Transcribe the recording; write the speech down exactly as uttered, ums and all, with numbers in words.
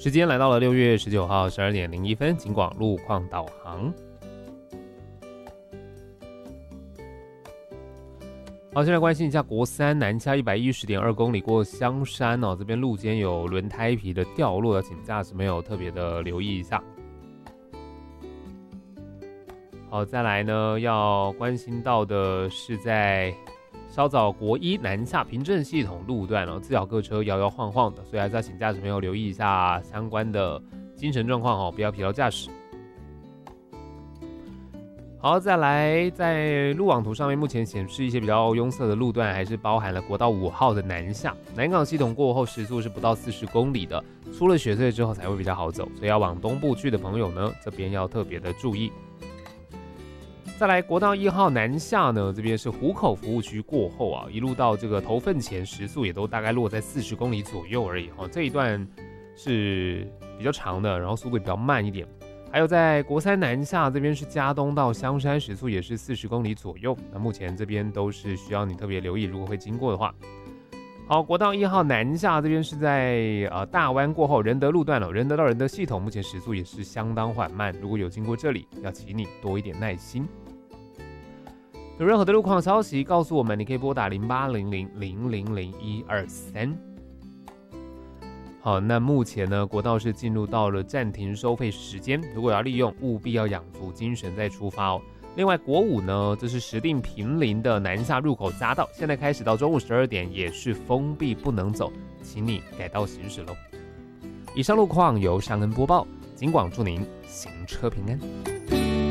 时间来到了六月十九号十二点零一分，警广路况导航。好，先来关心一下国三南下一百一十点二公里过香山哦，这边路肩有轮胎皮的掉落，要请驾驶朋友特别的留意一下。好，再来呢，要关心到的是在稍早国一南下平镇系统路段哦，自角各车摇摇晃晃的，所以还是要请驾驶朋友留意一下相关的精神状况哦，不要疲劳驾驶。好，再来，在路网图上面，目前显示一些比较拥塞的路段，还是包含了国道五号的南下，南港系统过后时速是不到四十公里的，出了雪隧之后才会比较好走，所以要往东部去的朋友呢，这边要特别的注意。再来，国道一号南下呢，这边是湖口服务区过后啊，一路到这个头份前，时速也都大概落在四十公里左右而已哈、哦。这一段是比较长的，然后速度比较慢一点。还有在国三南下这边是嘉东到香山，时速也是四十公里左右。那目前这边都是需要你特别留意，如果会经过的话。好，国道一号南下这边是在呃大湾过后仁德路段了、哦，仁德到仁德系统目前时速也是相当缓慢，如果有经过这里，要请你多一点耐心。有任何的路况消息告诉我们，你可以拨打零八零零零零零一二三。好，那目前呢，国道是进入到了暂停收费时间，如果要利用，务必要养足精神再出发哦。另外，国五呢，这是石碇坪林的南下入口匝道，现在开始到中午十二点也是封闭不能走，请你改道行驶喽。以上路况由尚恩播报，警广祝您行车平安。